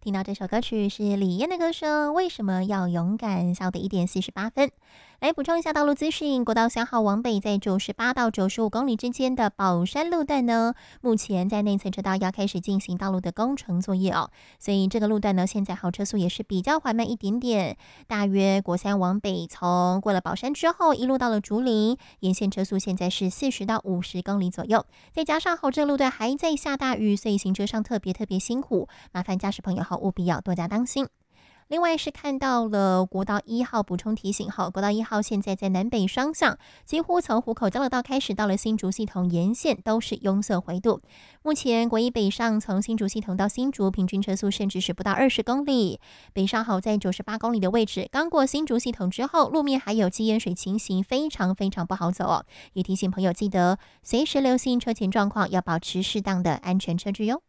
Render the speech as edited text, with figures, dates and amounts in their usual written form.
听到这首歌曲是李嫣的歌声，为什么要勇敢？下午的1点48分，来补充一下道路资讯。国道3号往北在98到95公里之间的宝山路段呢，目前在内侧车道要开始进行道路的工程作业哦，所以这个路段呢，现在好车速也是比较缓慢一点点。大约国三往北，从过了宝山之后，一路到了竹林，沿线车速现在是40到50公里左右。再加上后这个路段还在下大雨，所以行车上特别辛苦，麻烦驾驶朋友务必要多加当心。另外是看到了国道1号，补充提醒国道1号现在在南北双向，几乎从湖口交流道开始到了新竹系统沿线都是拥塞回堵。目前国一北上从新竹系统到新竹，平均车速甚至是不到20公里。北上好在98公里的位置，刚过新竹系统之后，路面还有积淹水情形，非常不好走哦。也提醒朋友记得随时留心车前状况，要保持适当的安全车距哟。